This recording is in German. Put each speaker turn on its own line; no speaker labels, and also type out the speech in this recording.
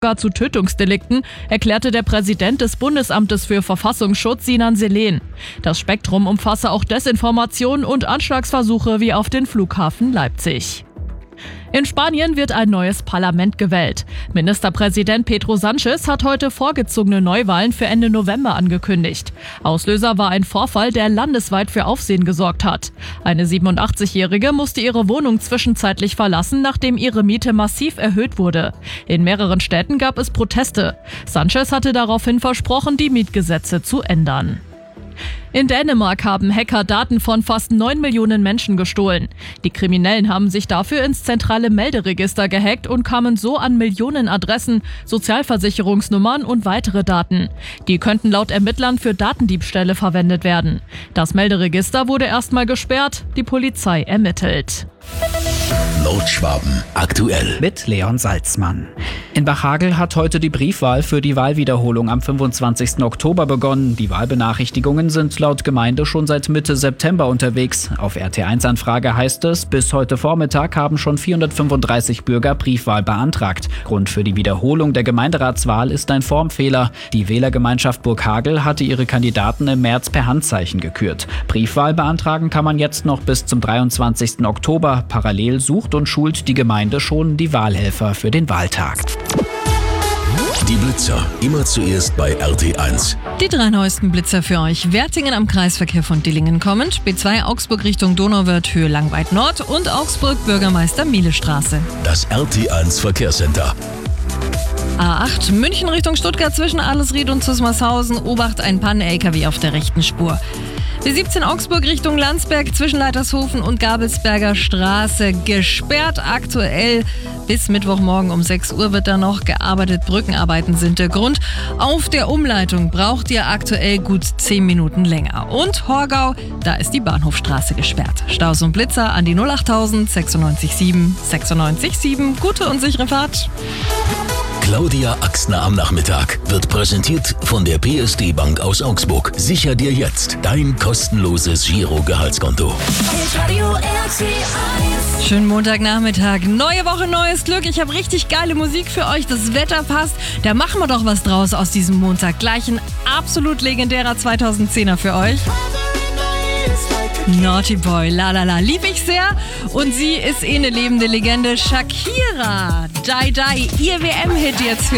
sogar zu Tötungsdelikten, erklärte der Präsident des Bundesamtes für Verfassungsschutz, Sinan Selen. Das Spektrum umfasse auch Desinformation und Anschlagsversuche wie auf den Flughafen Leipzig. In Spanien wird ein neues Parlament gewählt. Ministerpräsident Pedro Sánchez hat heute vorgezogene Neuwahlen für Ende November angekündigt. Auslöser war ein Vorfall, der landesweit für Aufsehen gesorgt hat. Eine 87-Jährige musste ihre Wohnung zwischenzeitlich verlassen, nachdem ihre Miete massiv erhöht wurde. In mehreren Städten gab es Proteste. Sánchez hatte daraufhin versprochen, die Mietgesetze zu ändern. In Dänemark haben Hacker Daten von fast 9 Millionen Menschen gestohlen. Die Kriminellen haben sich dafür ins zentrale Melderegister gehackt und kamen so an Millionen Adressen, Sozialversicherungsnummern und weitere Daten. Die könnten laut Ermittlern für Datendiebstähle verwendet werden. Das Melderegister wurde erstmal gesperrt, die Polizei ermittelt.
Nordschwaben aktuell
mit Leon Salzmann. In Bachhagel hat heute die Briefwahl für die Wahlwiederholung am 25. Oktober begonnen. Die Wahlbenachrichtigungen sind laut Gemeinde schon seit Mitte September unterwegs. Auf RT1-Anfrage heißt es, bis heute Vormittag haben schon 435 Bürger Briefwahl beantragt. Grund für die Wiederholung der Gemeinderatswahl ist ein Formfehler. Die Wählergemeinschaft Burghagel hatte ihre Kandidaten im März per Handzeichen gekürt. Briefwahl beantragen kann man jetzt noch bis zum 23. Oktober. Parallel sucht und schult die Gemeinde schon die Wahlhelfer für den Wahltag.
Die Blitzer, immer zuerst bei RT1.
Die 3 neuesten Blitzer für euch. Wertingen am Kreisverkehr von Dillingen kommend, B2 Augsburg Richtung Donauwörth, Höhe Langweid Nord und Augsburg Bürgermeister Miele-Straße.
Das RT1 Verkehrscenter.
A8 München Richtung Stuttgart zwischen Adelsried und Zusmarshausen, Obacht ein Pannen-LKW auf der rechten Spur. B17 Augsburg Richtung Landsberg zwischen Leitershofen und Gabelsberger Straße gesperrt. Aktuell bis Mittwochmorgen um 6 Uhr wird da noch gearbeitet. Brückenarbeiten sind der Grund. Auf der Umleitung braucht ihr aktuell gut 10 Minuten länger. Und Horgau, da ist die Bahnhofstraße gesperrt. Staus und Blitzer an die 08000 96 7. Gute und sichere Fahrt.
Claudia Axner am Nachmittag wird präsentiert von der PSD Bank aus Augsburg. Sicher dir jetzt dein kostenloses Giro-Gehaltskonto.
Schönen Montagnachmittag. Neue Woche, neues Glück. Ich habe richtig geile Musik für euch. Das Wetter passt. Da machen wir doch was draus aus diesem Montag. Gleich ein absolut legendärer 2010er für euch. Naughty Boy, la la la, lieb ich sehr. Und sie ist eine lebende Legende, Shakira. Die, ihr WM-Hit jetzt für